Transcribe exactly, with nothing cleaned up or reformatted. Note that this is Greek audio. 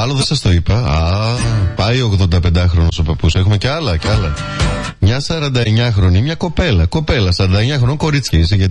άλλο δεν σας το είπα. Α, πάει ο ογδονταπεντάχρονος ο παππούς. Έχουμε και άλλα, και άλλα. Μια σαρανταεννιάχρονη, μια κοπέλα. Κοπέλα, σαρανταεννιά χρονών, κορίτσια είσαι, γιατί